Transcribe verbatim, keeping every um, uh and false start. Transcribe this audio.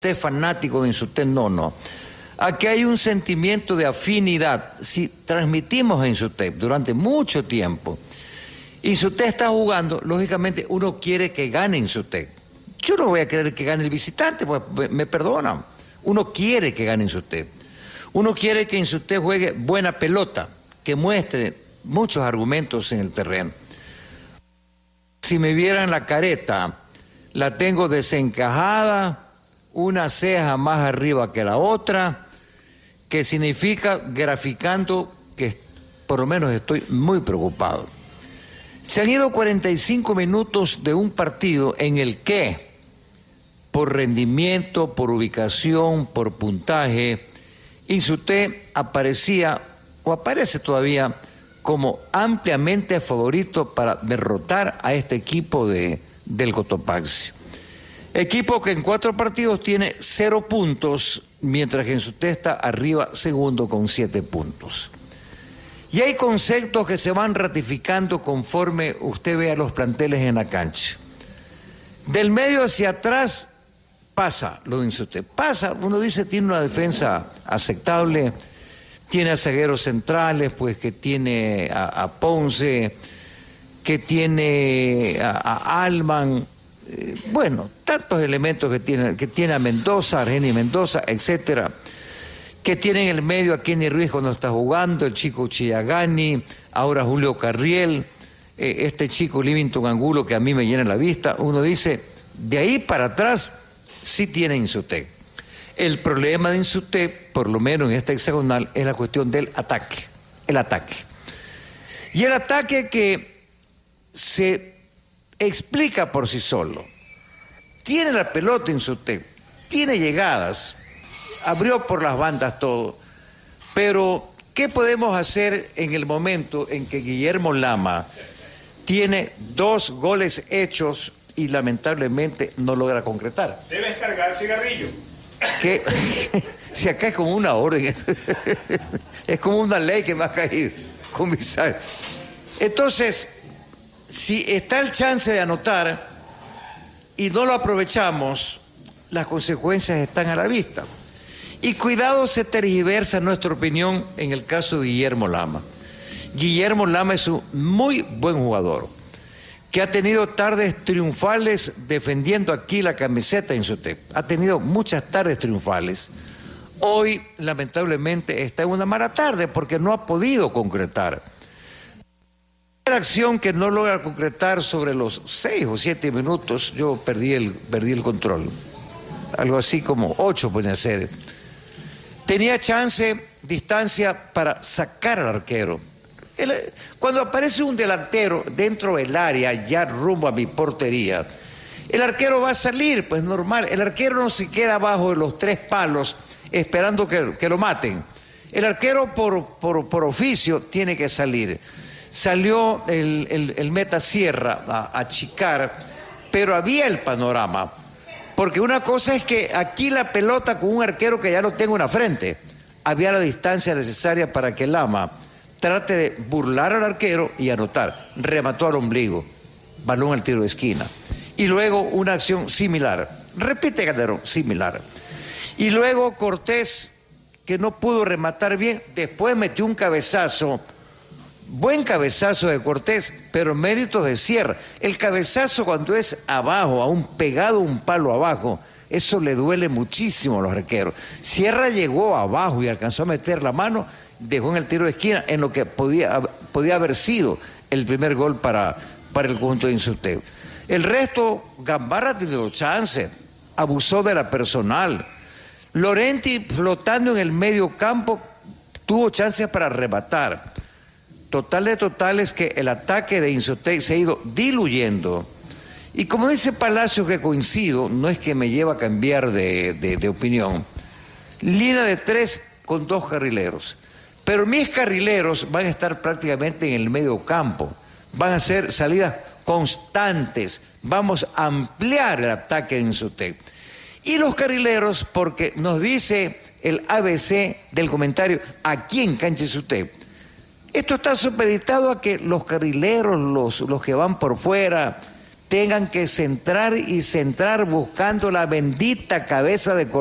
usted es fanático de Insutep, no, no. Aquí hay un sentimiento de afinidad. Si transmitimos a Insutep durante mucho tiempo, Insutep está jugando, lógicamente uno quiere que gane Insutep. Yo no voy a querer que gane el visitante, pues me perdonan. Uno quiere que gane Insutep. Uno quiere que Insutep juegue buena pelota, que muestre muchos argumentos en el terreno. Si me vieran la careta, la tengo desencajada, una ceja más arriba que la otra, que significa, graficando, que por lo menos estoy muy preocupado. Se han ido cuarenta y cinco minutos de un partido en el que, por rendimiento, por ubicación, por puntaje, Insutep aparecía, o aparece todavía, como ampliamente favorito para derrotar a este equipo de, del Cotopaxi. Equipo que en cuatro partidos tiene cero puntos, mientras que Insutep está arriba segundo con siete puntos. Y hay conceptos que se van ratificando conforme usted vea los planteles en la cancha. Del medio hacia atrás pasa lo de Insutep. Pasa, uno dice, tiene una defensa aceptable, tiene a zagueros centrales, pues que tiene a, a Ponce, que tiene a, a Alman, eh, bueno, tantos elementos que tiene, que tiene a Mendoza, Argeni Mendoza, etcétera, que tiene en el medio a Kenny Ruiz cuando está jugando, el chico Chillagani, ahora Julio Carriel, eh, este chico Livington Angulo que a mí me llena la vista. Uno dice, de ahí para atrás sí tiene Insutep. El problema de Insutep, por lo menos en esta hexagonal, es la cuestión del ataque, el ataque. Y el ataque que se explica por sí solo. Tiene la pelota Insutep, tiene llegadas, abrió por las bandas todo, pero ¿qué podemos hacer en el momento en que Guillermo Lama tiene dos goles hechos y lamentablemente no logra concretar? Debes cargar cigarrillo. Que si acá es como una orden, es como una ley que me ha caído, comisario. Entonces, si está el chance de anotar y no lo aprovechamos, las consecuencias están a la vista. Y cuidado, se tergiversa nuestra opinión en el caso de Guillermo Lama. Guillermo Lama es un muy buen jugador, que ha tenido tardes triunfales defendiendo aquí la camiseta de Insutep. Ha tenido muchas tardes triunfales. Hoy, lamentablemente, está en una mala tarde porque no ha podido concretar. La acción que no logra concretar sobre los seis o siete minutos, yo perdí el, perdí el control. Algo así como ocho puede ser. Tenía chance, distancia para sacar al arquero. El, cuando aparece un delantero dentro del área, ya rumbo a mi portería, el arquero va a salir, pues normal. El arquero no se queda abajo de los tres palos esperando que, que lo maten. El arquero por, por, por oficio tiene que salir. Salió el, el, el meta Sierra a, a achicar, pero había el panorama. Porque una cosa es que aquí la pelota con un arquero que ya lo tengo en la frente, había la distancia necesaria para que Lama trate de burlar al arquero y anotar. Remató al ombligo, balón al tiro de esquina. Y luego una acción similar. Repite, Calderón, similar. Y luego Cortés, que no pudo rematar bien, después metió un cabezazo. Buen cabezazo de Cortés, pero méritos de Sierra. El cabezazo cuando es abajo, aún pegado un palo abajo, eso le duele muchísimo a los arqueros. Sierra llegó abajo y alcanzó a meter la mano, dejó en el tiro de esquina, en lo que podía, podía haber sido el primer gol para, para el conjunto de Insutep. El resto, Gambarra tuvo chance, abusó de la personal. Lorenti, flotando en el medio campo, tuvo chances para rematar. Total de totales que el ataque de Insutep se ha ido diluyendo. Y como dice Palacio, que coincido, no es que me lleva a cambiar de, de, de opinión, línea de tres con dos carrileros. Pero mis carrileros van a estar prácticamente en el medio campo. Van a ser salidas constantes. Vamos a ampliar el ataque de Insutep. Y los carrileros, porque nos dice el A B C del comentario, aquí en cancha Insutep. Esto está supeditado a que los carrileros, los, los que van por fuera, tengan que centrar y centrar buscando la bendita cabeza de